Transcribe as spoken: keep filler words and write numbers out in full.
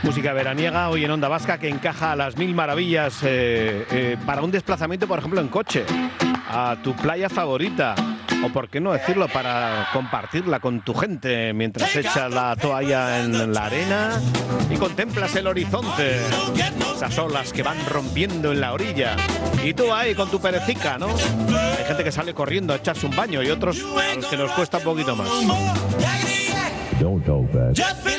Música veraniega hoy en Onda Vasca que encaja a las mil maravillas eh, eh, para un desplazamiento, por ejemplo, en coche, a tu playa favorita. O por qué no decirlo, para compartirla con tu gente mientras echas la toalla en la arena y contemplas el horizonte, esas olas que van rompiendo en la orilla. Y tú ahí con tu perecica, ¿no? Hay gente que sale corriendo a echarse un baño y otros a los que nos cuesta un poquito más. Don't talk back.